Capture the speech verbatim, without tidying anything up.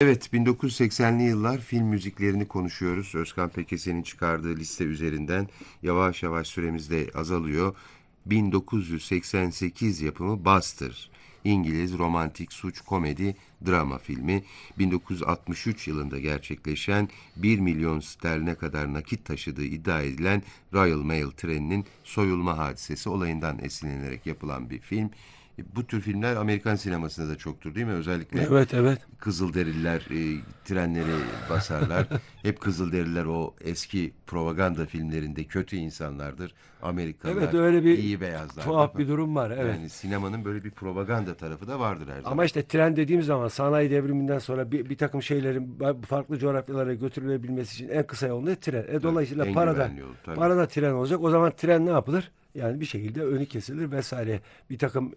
Evet, bin dokuz yüz seksenli yıllar film müziklerini konuşuyoruz. Özkan Pekesen'in çıkardığı liste üzerinden yavaş yavaş süremiz de azalıyor. bin dokuz yüz seksen sekiz yapımı Buster, İngiliz romantik suç komedi drama filmi. bin dokuz yüz altmış üç yılında gerçekleşen bir milyon sterline kadar nakit taşıdığı iddia edilen Royal Mail treninin soyulma hadisesi olayından esinlenerek yapılan bir film. Bu tür filmler Amerikan sinemasında da çoktur değil mi? Özellikle Evet, evet. Kızılderililer e, trenleri basarlar. Hep Kızılderililer o eski propaganda filmlerinde kötü insanlardır. Evet, Amerikalılar öyle bir iyi beyazlardır. tuhaf bir durum var. Evet. Yani sinemanın böyle bir propaganda tarafı da vardır her Ama zaman. işte tren dediğim zaman sanayi devriminden sonra bir, bir takım şeylerin ba- farklı coğrafyalara götürülebilmesi için en kısa yol ne? Tren. E, Tabii, dolayısıyla en para da güvenli yolu tabii. para da tren olacak. O zaman tren ne yapılır? Yani bir şekilde önü kesilir vesaire. Bir takım